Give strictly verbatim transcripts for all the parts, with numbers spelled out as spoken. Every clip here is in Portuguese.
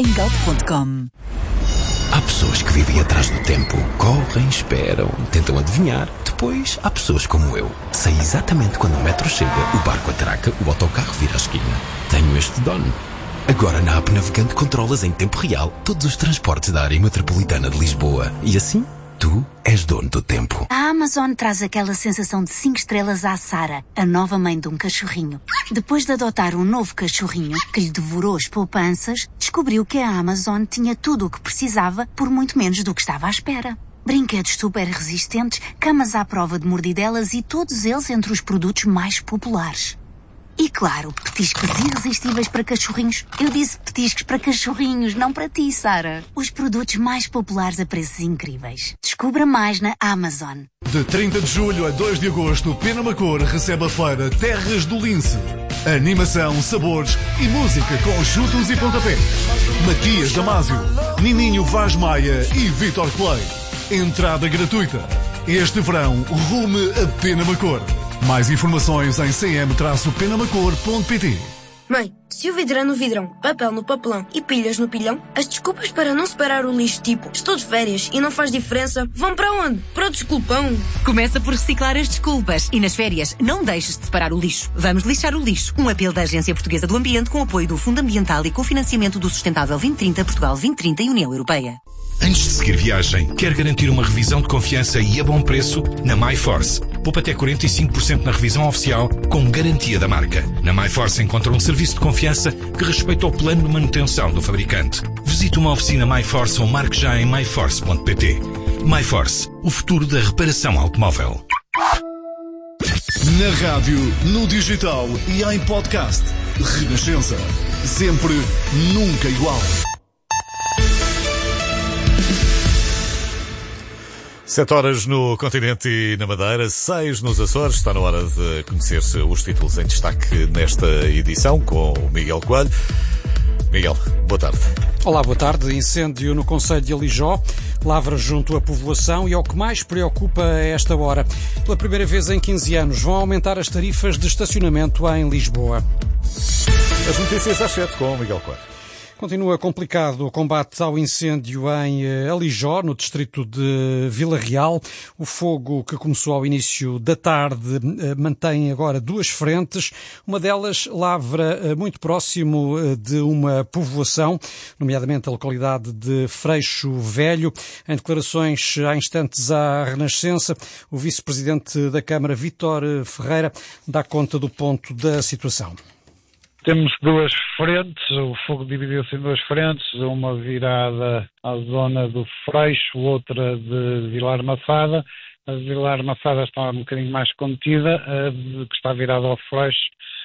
em galp ponto com. Há pessoas que vivem atrás do tempo, correm, esperam, tentam adivinhar. Depois há pessoas como eu. Sei exatamente quando o metro chega, o barco atraca, o autocarro vira a esquina. Tenho este dono. Agora na app Navegante controlas em tempo real todos os transportes da área metropolitana de Lisboa. E assim, tu és dono do tempo. A Amazon traz aquela sensação de cinco estrelas à Sara, a nova mãe de um cachorrinho. Depois de adotar um novo cachorrinho que lhe devorou as poupanças, descobriu que a Amazon tinha tudo o que precisava por muito menos do que estava à espera. Brinquedos super resistentes, camas à prova de mordidelas e todos eles entre os produtos mais populares. E claro, petiscos irresistíveis para cachorrinhos. Eu disse petiscos para cachorrinhos, não para ti, Sara. Os produtos mais populares a preços incríveis. Descubra mais na Amazon. De trinta de julho a dois de agosto, Penamacor recebe a feira Terras do Lince. Animação, sabores e música com chutos e pontapés. Matias Damasio, Nininho Vaz Maia e Vitor Clay. Entrada gratuita. Este verão, rume a Penamacor. Mais informações em c m penamacor ponto p t. Mãe, se o vidro é no vidrão, papel no papelão e pilhas no pilhão, as desculpas para não separar o lixo tipo estou de férias e não faz diferença vão para onde? Para o desculpão. Começa por reciclar as desculpas e nas férias não deixes de separar o lixo. Vamos lixar o lixo. Um apelo da Agência Portuguesa do Ambiente com apoio do Fundo Ambiental e cofinanciamento do Sustentável vinte trinta, Portugal vinte trinta e União Europeia. Antes de seguir viagem, quer garantir uma revisão de confiança e a bom preço? Na MyForce. Poupa até quarenta e cinco por cento na revisão oficial com garantia da marca. Na MyForce encontra um serviço de confiança que respeita o plano de manutenção do fabricante. Visite uma oficina MyForce ou marque já em my force ponto p t. MyForce, o futuro da reparação automóvel. Na rádio, no digital e em podcast. Renascença. Sempre, nunca igual. Sete horas no continente e na Madeira, seis nos Açores. Está na hora de conhecer-se os títulos em destaque nesta edição com o Miguel Coelho. Miguel, boa tarde. Olá, boa tarde. Incêndio no concelho de Alijó, lavra junto à povoação e é o que mais preocupa a esta hora. Pela primeira vez em quinze anos vão aumentar as tarifas de estacionamento em Lisboa. As notícias às sete com o Miguel Coelho. Continua complicado o combate ao incêndio em Alijó, no distrito de Vila Real. O fogo que começou ao início da tarde mantém agora duas frentes. Uma delas lavra muito próximo de uma povoação, nomeadamente a localidade de Freixo Velho. Em declarações há instantes à Renascença, o vice-presidente da Câmara, Vítor Ferreira, dá conta do ponto da situação. Temos duas frentes, o fogo dividiu-se em duas frentes, uma virada à zona do Freixo, outra de Vilar Massada. A de Vilar Massada está um bocadinho mais contida, a de, que está virada ao Freixo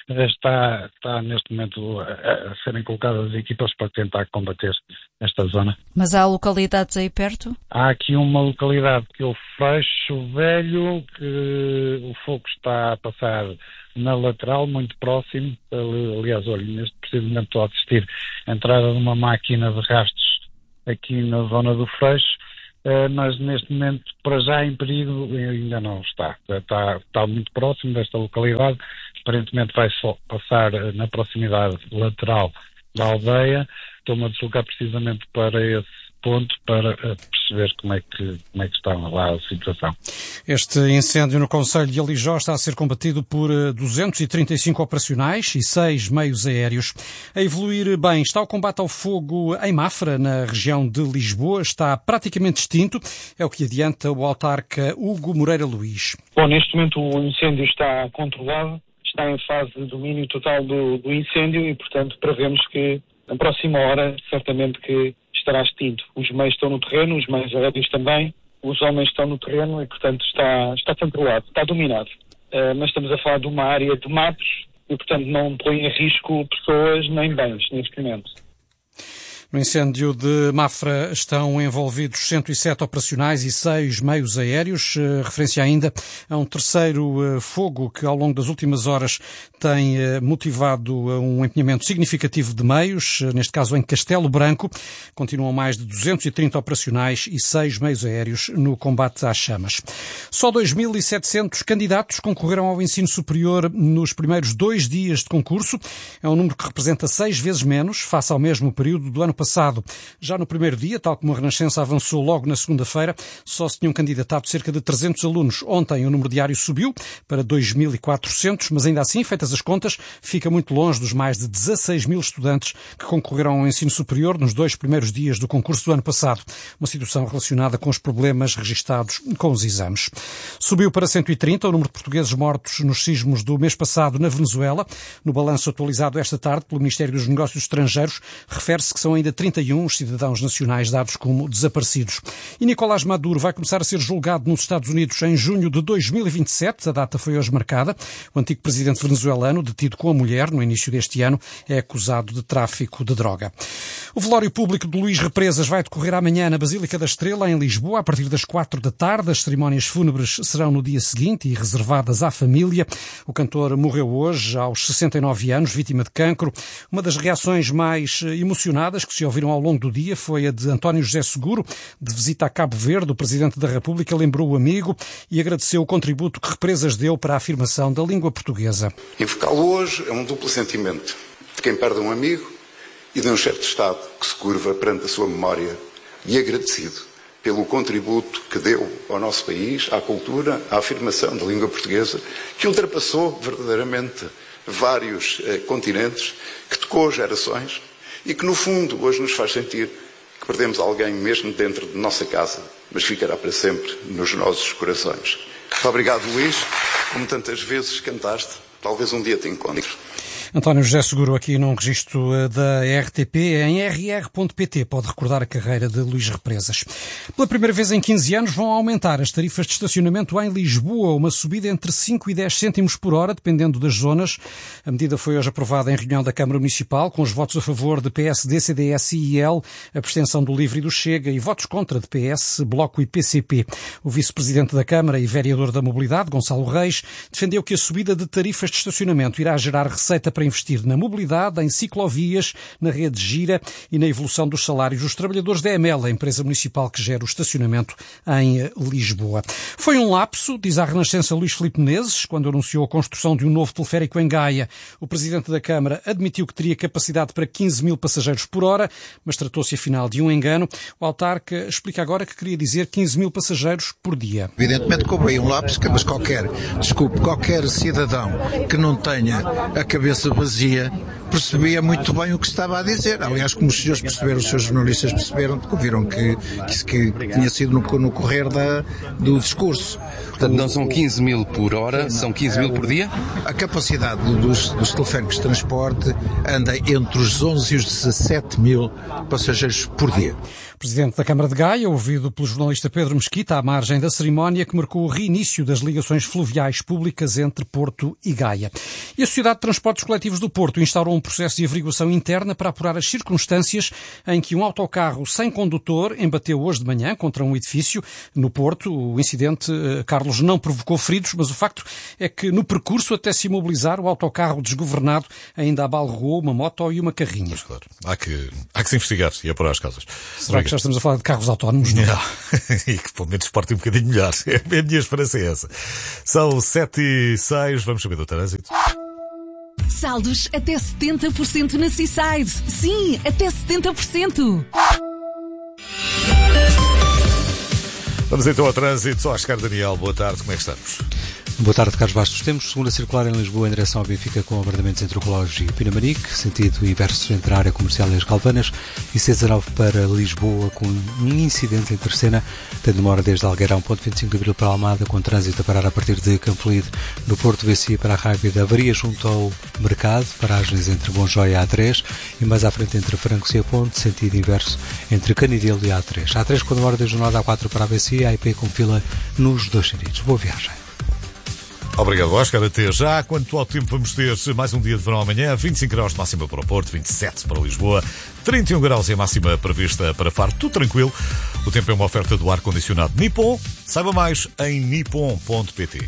está, está neste momento a, a serem colocadas equipas para tentar combater esta zona. Mas há localidades aí perto? Há aqui uma localidade que é o Freixo Velho, que o fogo está a passar na lateral, muito próximo. Aliás, olha, neste preciso momento estou a assistir a entrada de uma máquina de rastros aqui na zona do Freixo, mas neste momento, para já em perigo, ainda não está. Está, está muito próximo desta localidade, aparentemente vai só passar na proximidade lateral da aldeia. Estou-me a deslocar precisamente para esse ponto para perceber como é que, como é que está lá a situação. Este incêndio no concelho de Alijó está a ser combatido por duzentos e trinta e cinco operacionais e seis meios aéreos. A evoluir bem está o combate ao fogo em Mafra, na região de Lisboa. Está praticamente extinto, é o que adianta o autarca Hugo Moreira Luís. Bom, neste momento o incêndio está controlado, está em fase de domínio total do, do incêndio e, portanto, prevemos que na próxima hora, certamente que estará extinto. Os meios estão no terreno, os meios aéreos também, os homens estão no terreno e, portanto, está, está controlado, está dominado. Uh, mas estamos a falar de uma área de matos e, portanto, não põe em risco pessoas nem bens neste momento. No incêndio de Mafra estão envolvidos cento e sete operacionais e seis meios aéreos. Referência ainda a um terceiro fogo que, ao longo das últimas horas, tem motivado um empenhamento significativo de meios, neste caso em Castelo Branco. Continuam mais de duzentos e trinta operacionais e seis meios aéreos no combate às chamas. Só dois mil e setecentos candidatos concorreram ao ensino superior nos primeiros dois dias de concurso. É um número que representa seis vezes menos face ao mesmo período do ano passado. Já no primeiro dia, tal como a Renascença avançou logo na segunda-feira, só se tinham candidatado cerca de trezentos alunos. Ontem o número diário subiu para dois mil e quatrocentos, mas ainda assim, feitas as contas, fica muito longe dos mais de dezasseis mil estudantes que concorreram ao ensino superior nos dois primeiros dias do concurso do ano passado. Uma situação relacionada com os problemas registados com os exames. Subiu para cento e trinta o número de portugueses mortos nos sismos do mês passado na Venezuela. No balanço atualizado esta tarde pelo Ministério dos Negócios Estrangeiros, refere-se que são ainda trinta e um os cidadãos nacionais dados como desaparecidos. E Nicolás Maduro vai começar a ser julgado nos Estados Unidos em junho de dois mil e vinte e sete. A data foi hoje marcada. O antigo presidente venezuelano, detido com a mulher no início deste ano, é acusado de tráfico de droga. O velório público de Luís Represas vai decorrer amanhã na Basílica da Estrela, em Lisboa, a partir das quatro da tarde. As cerimónias fúnebres serão no dia seguinte e reservadas à família. O cantor morreu hoje, aos sessenta e nove anos, vítima de cancro. Uma das reações mais emocionadas que se ouviram ao longo do dia foi a de António José Seguro, de visita a Cabo Verde. O Presidente da República lembrou o amigo e agradeceu o contributo que Represas deu para a afirmação da língua portuguesa. Invocá-lo hoje é um duplo sentimento de quem perde um amigo e de um chefe de Estado que se curva perante a sua memória e agradecido pelo contributo que deu ao nosso país, à cultura, à afirmação da língua portuguesa, que ultrapassou verdadeiramente vários eh, continentes, que tocou gerações e que, no fundo, hoje nos faz sentir que perdemos alguém mesmo dentro de nossa casa, mas ficará para sempre nos nossos corações. Muito obrigado, Luís. Como tantas vezes cantaste, talvez um dia te encontre. António José Seguro aqui num registro da R T P, em r r ponto p t, pode recordar a carreira de Luís Represas. Pela primeira vez em quinze anos vão aumentar as tarifas de estacionamento em Lisboa, uma subida entre cinco e dez cêntimos por hora, dependendo das zonas. A medida foi hoje aprovada em reunião da Câmara Municipal, com os votos a favor de P S D, C D S e I L, a abstenção do Livre e do Chega e votos contra de P S, Bloco e P C P. O vice-presidente da Câmara e vereador da Mobilidade, Gonçalo Reis, defendeu que a subida de tarifas de estacionamento irá gerar receita para investir na mobilidade, em ciclovias, na rede gira e na evolução dos salários dos trabalhadores da E M L, a empresa municipal que gera o estacionamento em Lisboa. Foi um lapso, diz à Renascença Luís Filipe Menezes, quando anunciou a construção de um novo teleférico em Gaia. O presidente da Câmara admitiu que teria capacidade para quinze mil passageiros por hora, mas tratou-se afinal de um engano. O autarca explica agora que queria dizer quinze mil passageiros por dia. Evidentemente que houve aí um lapso, mas qualquer, desculpe, qualquer cidadão que não tenha a cabeça vazia percebia muito bem o que estava a dizer. Aliás, como os senhores perceberam, os seus jornalistas perceberam, que viram que, que, que tinha sido no, no correr da, do discurso. Portanto, não são quinze mil por hora, são quinze mil por dia? A capacidade dos, dos teleféricos de transporte anda entre os onze e os dezassete mil passageiros por dia. Presidente da Câmara de Gaia, ouvido pelo jornalista Pedro Mesquita à margem da cerimónia que marcou o reinício das ligações fluviais públicas entre Porto e Gaia. E a Sociedade de Transportes Coletivos do Porto instaurou um processo de averiguação interna para apurar as circunstâncias em que um autocarro sem condutor embateu hoje de manhã contra um edifício no Porto. O incidente, Carlos, não provocou feridos, mas o facto é que no percurso até se imobilizar, o autocarro desgovernado ainda abalroou uma moto e uma carrinha. Mas, claro, há que, há que se investigar e apurar as causas. Será que já estamos a falar de carros autónomos? Não? Não. E que pelo menos portem um bocadinho melhor. A minha esperança é essa. São sete e seis, vamos saber do trânsito. Saldos até setenta por cento na Seaside. Sim, até setenta por cento. Vamos então ao trânsito. Só a chegar, Daniel. Boa tarde, como é que estamos? Boa tarde, Carlos Bastos. Temos segunda circular em Lisboa em direção ao Benfica com abrandamentos entre o Colégio e Pinamanique, sentido inverso entre a área comercial e as Galvanas, e C dezanove para Lisboa com um incidente em Terceira, tendo uma hora desde Algueirão, ponto vinte e cinco de Abril para Almada, com trânsito a parar a partir de Campolide, no Porto V C para a Rábida, avaria junto ao Mercado, paragens entre Bonjói e A três, e mais à frente entre Francos e a Ponte, sentido inverso entre Canidelo e A três. A três com demora desde o nó da A quatro para a B C, a I P com fila nos dois sentidos. Boa viagem. Obrigado, Oscar. Até já. Quanto ao tempo, vamos ter mais um dia de verão amanhã. vinte e cinco graus de máxima para o Porto, vinte e sete para Lisboa, trinta e um graus em máxima prevista para Faro. Tudo tranquilo. O tempo é uma oferta do ar-condicionado Nippon. Saiba mais em nippon ponto pt.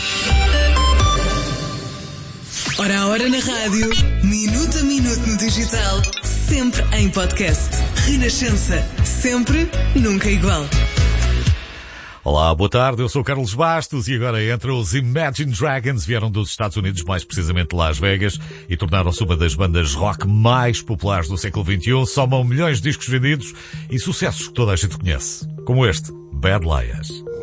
Hora a hora na rádio, minuto a minuto no digital, sempre em podcast. Renascença. Sempre, nunca igual. Olá, boa tarde, eu sou o Carlos Bastos e agora entra os Imagine Dragons, vieram dos Estados Unidos, mais precisamente Las Vegas, e tornaram-se uma das bandas rock mais populares do século vinte e um, somam milhões de discos vendidos e sucessos que toda a gente conhece, como este, Bad Liars.